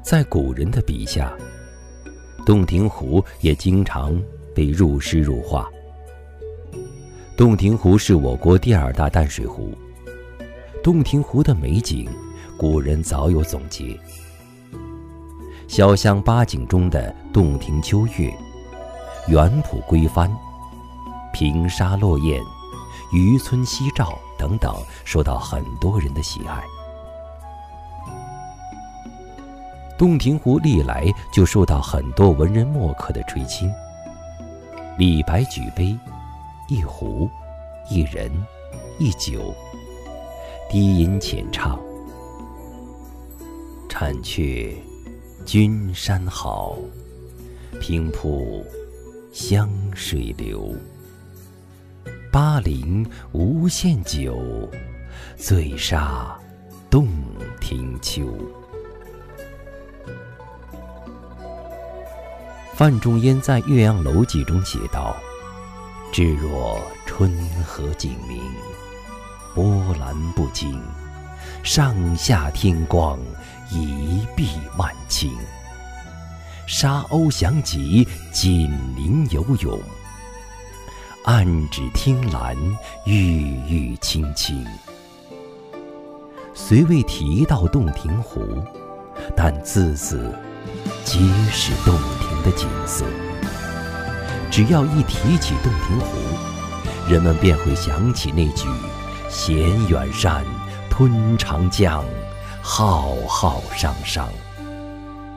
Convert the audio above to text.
在古人的笔下，洞庭湖也经常被入诗入画。洞庭湖是我国第2大淡水湖，洞庭湖的美景，古人早有总结。潇湘八景中的洞庭秋月、园圃归帆、平沙落雁、渔村夕照等等，受到很多人的喜爱。洞庭湖历来就受到很多文人墨客的追亲。李白举杯，一壶，一人，一酒，低吟浅唱：婵雀君山好，平铺湘水流。巴陵无限酒，醉杀洞庭秋。范仲淹在《岳阳楼记》中写道：至若春和景明，波澜不惊，上下天光，一碧万顷。沙鸥翔集，锦鳞游泳，岸芷汀兰，郁郁青青。虽未提到洞庭湖，但字字皆是洞庭的景色。只要一提起洞庭湖，人们便会想起那句衔远山吞长江，浩浩汤汤。